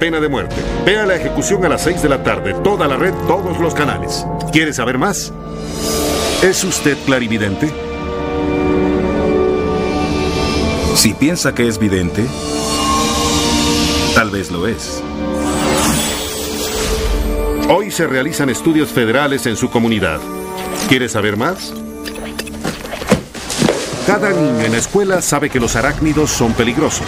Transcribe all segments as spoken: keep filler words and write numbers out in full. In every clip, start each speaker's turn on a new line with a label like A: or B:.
A: pena de muerte. Vea la ejecución a las seis de la tarde. Toda la red, todos los canales. ¿Quiere saber más? ¿Es usted clarividente?
B: Si piensa que es vidente, tal vez lo es.
A: Hoy se realizan estudios federales en su comunidad. ¿Quiere saber más? Cada niño en la escuela sabe que los arácnidos son peligrosos.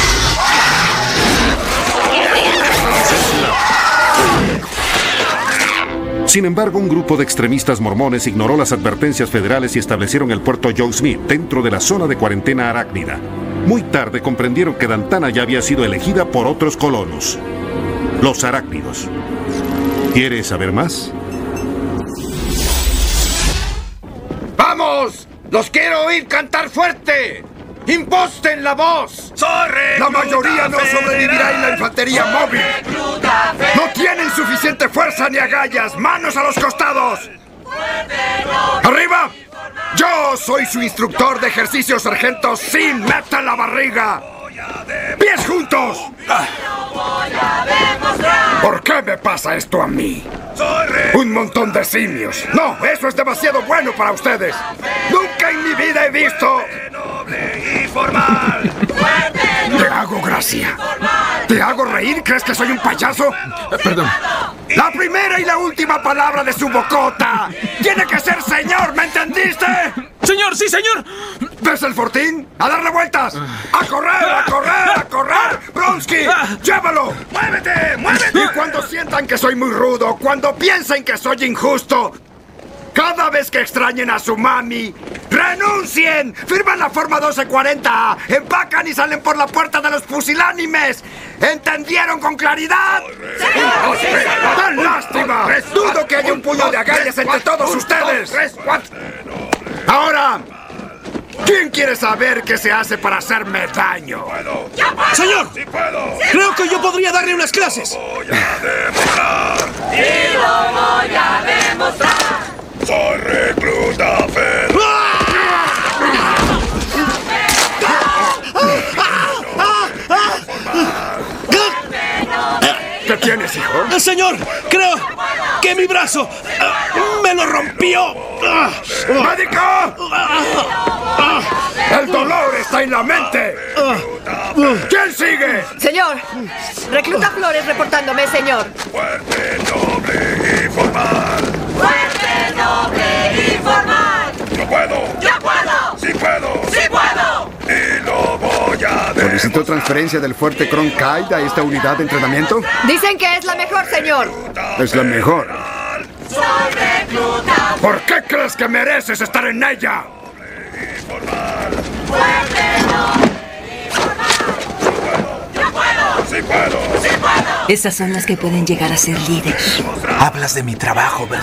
A: Sin embargo, un grupo de extremistas mormones ignoró las advertencias federales y establecieron el puerto Joe Smith dentro de la zona de cuarentena arácnida. Muy tarde comprendieron que Dantana ya había sido elegida por otros colonos, los arácnidos. ¿Quiere saber más?
C: ¡Vamos! ¡Los quiero oír cantar fuerte! ¡Imposten la voz!
D: ¡Soy recluta
C: La mayoría no
D: federal.
C: sobrevivirá en la infantería móvil. ¡No tienen suficiente fuerza ni agallas! ¡Manos a los costados! ¡Arriba! Yo soy su instructor de ejercicios, sargento Sin Meta en la barriga. ¡Pies juntos! ¿Por qué me pasa esto a mí? Un montón de simios. No, eso es demasiado bueno para ustedes. Nunca en mi vida he visto... Te hago gracia. ¿Te hago reír? ¿Crees que soy un payaso?
B: Eh, perdón.
C: La primera y la última palabra de su bocota tiene que ser señor, ¿me entendiste?
B: ¡Señor, sí, señor!
C: ¿Ves el fortín? ¡A darle vueltas! ¡A correr, a correr, a correr! ¡Bronsky! ¡Llévalo!
D: ¡Muévete, muévete!
C: Y cuando sientan que soy muy rudo, cuando piensen que soy injusto, cada vez que extrañen a su mami, ¡renuncien! ¡Firman la forma doce cuarenta A! ¡Empacan y salen por la puerta de los pusilánimes! ¿Entendieron con claridad? ¡Tan lástima! ¡Dudo que haya un puño de agallas entre todos ustedes! Ahora, ¿quién quiere saber qué se hace para hacerme daño?
E: ¡Señor! Creo que yo podría darle unas clases.
D: ¡Voy a demostrar!
F: ¡Y lo voy a demostrar!
D: ¡Soy recluta federal!
C: ¿Qué tienes, hijo?
E: Señor, creo que mi brazo uh, me lo rompió.
C: ¡Médico! ¡El dolor está en la mente! ¿Quién sigue?
G: Señor, recluta Flores reportándome, señor.
D: ¡Fuerte, noble y formal!
F: ¡Fuerte, noble y formal!
D: ¡Yo puedo!
F: ¡Yo puedo!
D: ¡Sí puedo!
F: ¡Sí puedo!
D: ¡Y lo voy a
C: ¿Solicitó
D: demostrar!
C: transferencia del fuerte Cronkite a esta unidad de entrenamiento?
G: Dicen que es la mejor, señor.
C: Es la mejor.
F: ¡Soy recluta!
C: ¿Por qué crees que mereces estar en ella?
F: ¡Fuerte, noble y formal! ¡Yo puedo!
D: ¡Sí puedo!
F: ¡Sí puedo!
H: Esas son las que pueden llegar a ser líderes.
E: Hablas de mi trabajo, ¿verdad?